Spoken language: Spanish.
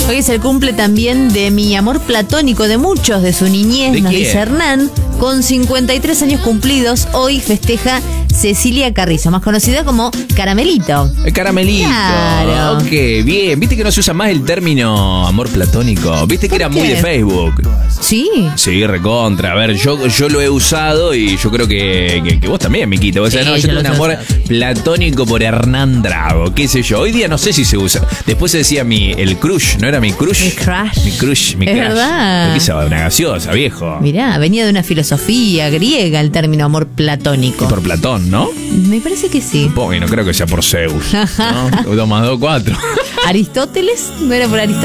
Hoy es el cumple también de mi amor platónico de muchos de su niñez, ¿De nos quién? dice Hernán, con 53 años cumplidos. Hoy festeja Cecilia Carrizo, más conocida como Caramelito. El caramelito. Claro. Ok, bien. Viste que no se usa más el término amor platónico. Viste que era muy qué? de Facebook. Sí. Sí, recontra. A ver, yo lo he usado y yo creo que vos también, Miquita. O sea, Sí, no, yo yo tengo lo un amor uso. platónico por Hernán Drago. Qué sé yo. Hoy día no sé si se usa. Después se decía el crush, ¿no era mi crush? Mi crush. Mi crush, mi Es crush. verdad. ¿Por qué se va? Una gaseosa, viejo. Mirá, venía de una filosofía griega el término amor platónico. Por Platón, ¿no? Me parece que sí. Y no creo que sea por Zeus. ¿No? 2 más 2, 4. ¿Aristóteles? ¿No era por Aristóteles?